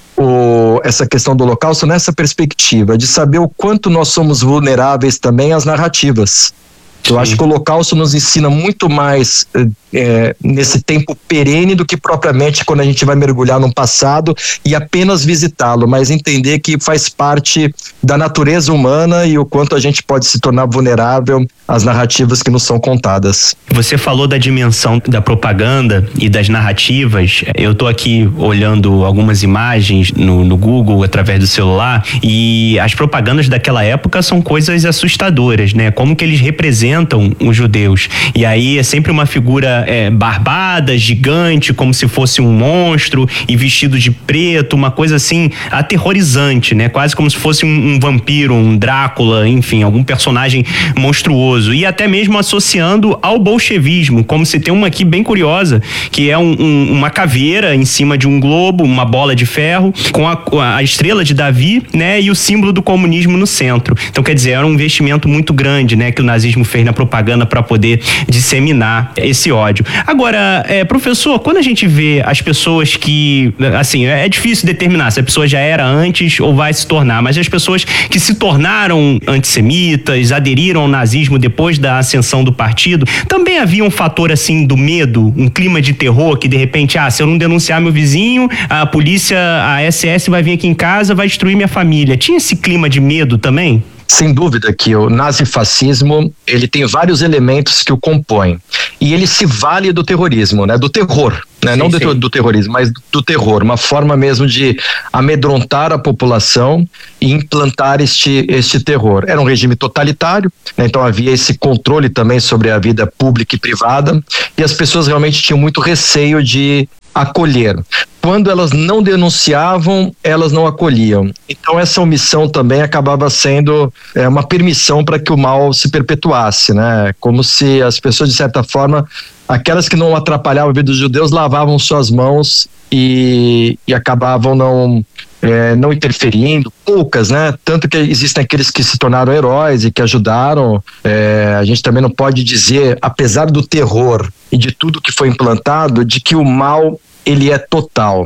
o, essa questão do Holocausto nessa perspectiva de saber o quanto nós somos vulneráveis também às narrativas. Eu Sim. acho que o Holocausto nos ensina muito mais é, nesse tempo perene do que propriamente quando a gente vai mergulhar no passado e apenas visitá-lo, mas entender que faz parte da natureza humana e o quanto a gente pode se tornar vulnerável às narrativas que nos são contadas. Você falou da dimensão da propaganda e das narrativas. Eu tô aqui olhando algumas imagens no, no Google através do celular, e as propagandas daquela época são coisas assustadoras, né? Como que eles representam os judeus. E aí é sempre uma figura é, barbada, gigante, como se fosse um monstro e vestido de preto, uma coisa assim aterrorizante, né? Quase como se fosse um, um vampiro, um Drácula, enfim, algum personagem monstruoso. E até mesmo associando ao bolchevismo, como se tem uma aqui bem curiosa, que é um, um, uma caveira em cima de um globo, uma bola de ferro, com a, a estrela de Davi, né? E o símbolo do comunismo no centro. Então, quer dizer, era um investimento muito grande, né? Que o nazismo fez fez na propaganda para poder disseminar esse ódio. Agora, é, professor, quando a gente vê as pessoas que, assim, é difícil determinar se a pessoa já era antes ou vai se tornar, mas as pessoas que se tornaram antissemitas, aderiram ao nazismo depois da ascensão do partido, também havia um fator, assim, do medo, um clima de terror que, de repente, ah, se eu não denunciar meu vizinho, a polícia, a S S vai vir aqui em casa, vai destruir minha família. Tinha esse clima de medo também? Sem dúvida que o nazifascismo, ele tem vários elementos que o compõem. E ele se vale do terrorismo, né? Do terror, né? Sim, não do, do terrorismo, mas do terror. Uma forma mesmo de amedrontar a população e implantar este, este terror. Era um regime totalitário, né? Então havia esse controle também sobre a vida pública e privada, e as pessoas realmente tinham muito receio de acolher. Quando elas não denunciavam, elas não acolhiam. Então essa omissão também acabava sendo é, uma permissão para que o mal se perpetuasse, né? Como se as pessoas, de certa forma, aquelas que não atrapalhavam a vida dos judeus, lavavam suas mãos e, e acabavam não, é, não interferindo, poucas, né? Tanto que existem aqueles que se tornaram heróis e que ajudaram. É, a gente também não pode dizer, apesar do terror e de tudo que foi implantado, de que o mal ele é total.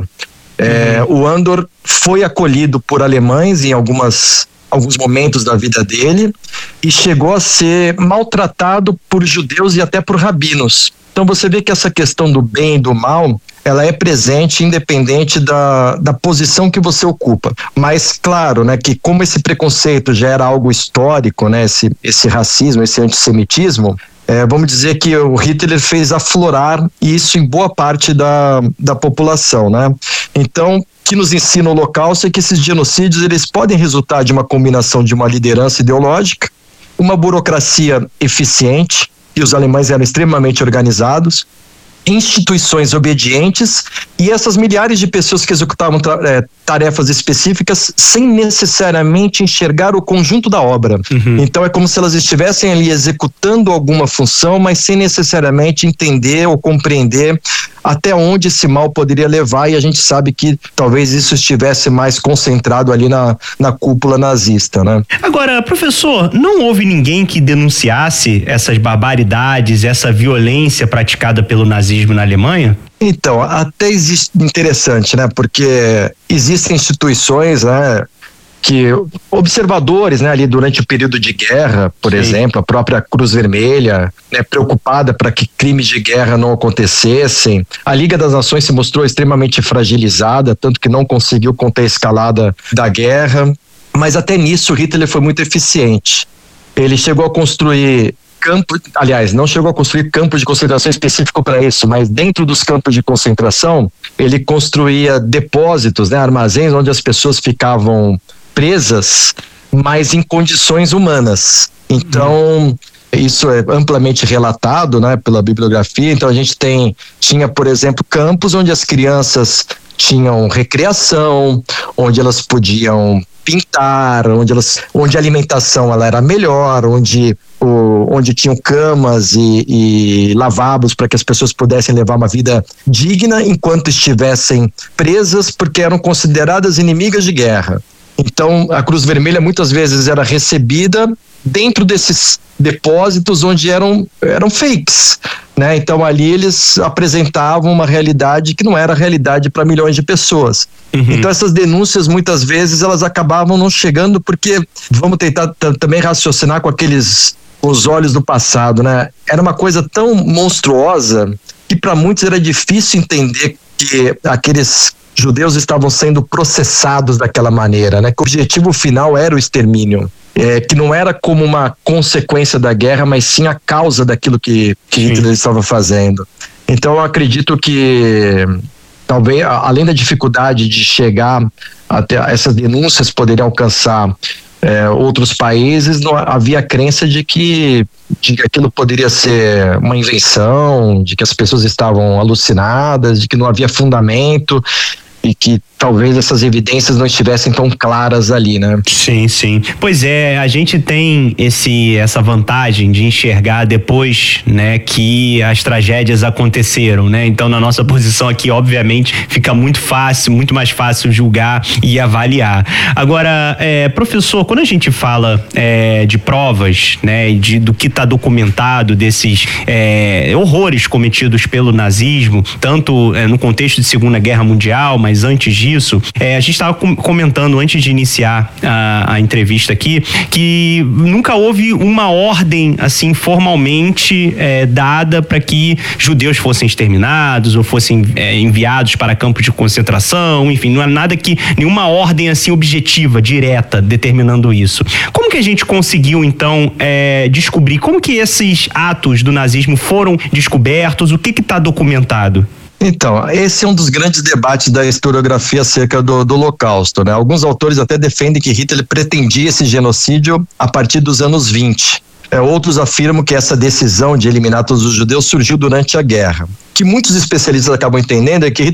É, uhum. O Andor foi acolhido por alemães em algumas, alguns momentos da vida dele e chegou a ser maltratado por judeus e até por rabinos. Então você vê que essa questão do bem e do mal, ela é presente independente da, da posição que você ocupa. Mas claro, né, que como esse preconceito já era algo histórico, né, esse, esse racismo, esse antissemitismo, É, vamos dizer que o Hitler fez aflorar isso em boa parte da, da população, né? Então, o que nos ensina o Holocausto é que esses genocídios, eles podem resultar de uma combinação de uma liderança ideológica, uma burocracia eficiente, e os alemães eram extremamente organizados, instituições obedientes e essas milhares de pessoas que executavam é, tarefas específicas sem necessariamente enxergar o conjunto da obra. Uhum. Então é como se elas estivessem ali executando alguma função, mas sem necessariamente entender ou compreender até onde esse mal poderia levar, e a gente sabe que talvez isso estivesse mais concentrado ali na, na cúpula nazista, né? Agora, professor, não houve ninguém que denunciasse essas barbaridades, essa violência praticada pelo nazismo na Alemanha? Então, até existe, interessante, né? Porque existem instituições, né? Que observadores, né, ali durante o período de guerra, por Sim. exemplo, a própria Cruz Vermelha, né, preocupada para que crimes de guerra não acontecessem. A Liga das Nações se mostrou extremamente fragilizada, tanto que não conseguiu conter a escalada da guerra. Mas até nisso Hitler foi muito eficiente. Ele chegou a construir campos, aliás, não chegou a construir campos de concentração específico para isso, mas dentro dos campos de concentração, ele construía depósitos, né, armazéns onde as pessoas ficavam presas, mas em condições humanas. Então, isso é amplamente relatado, né, pela bibliografia. Então a gente tem, tinha, por exemplo, campos onde as crianças tinham recreação, onde elas podiam pintar, onde elas, onde a alimentação ela era melhor, onde o, onde tinham camas e, e lavabos para que as pessoas pudessem levar uma vida digna enquanto estivessem presas, porque eram consideradas inimigas de guerra. Então, a Cruz Vermelha muitas vezes era recebida dentro desses depósitos onde eram, eram fakes, né? Então, ali eles apresentavam uma realidade que não era realidade para milhões de pessoas. Uhum. Então, essas denúncias, muitas vezes, elas acabavam não chegando porque, vamos tentar t- também raciocinar com aqueles, os olhos do passado, né? Era uma coisa tão monstruosa que para muitos era difícil entender que aqueles judeus estavam sendo processados daquela maneira, né? Que o objetivo final era o extermínio, é, que não era como uma consequência da guerra, mas sim a causa daquilo que, que Hitler estava fazendo. Então eu acredito que talvez, além da dificuldade de chegar até essas denúncias poderiam alcançar é, outros países, não havia a crença de que, de que aquilo poderia ser uma invenção, de que as pessoas estavam alucinadas, de que não havia fundamento. e que talvez essas evidências não estivessem tão claras ali, né? Sim, sim. Pois é, a gente tem esse, essa vantagem de enxergar depois, né, que as tragédias aconteceram, né? Então, na nossa posição aqui, obviamente, fica muito fácil, muito mais fácil julgar e avaliar. Agora, é, professor, quando a gente fala é, de provas, né, de, do que está documentado desses é, horrores cometidos pelo nazismo, tanto é, no contexto de Segunda Guerra Mundial, mas antes disso, Isso, é, a gente estava com, comentando antes de iniciar a, a entrevista aqui que nunca houve uma ordem assim formalmente é, dada para que judeus fossem exterminados ou fossem é, enviados para campos de concentração, enfim, não há nada que, nenhuma ordem assim objetiva, direta, determinando isso. Como que a gente conseguiu então é, descobrir como que esses atos do nazismo foram descobertos, o que que está documentado? Então, esse é um dos grandes debates da historiografia acerca do, do Holocausto, né? Alguns autores até defendem que Hitler pretendia esse genocídio a partir dos anos vinte. É, outros afirmam que essa decisão de eliminar todos os judeus surgiu durante a guerra. O que muitos especialistas acabam entendendo é que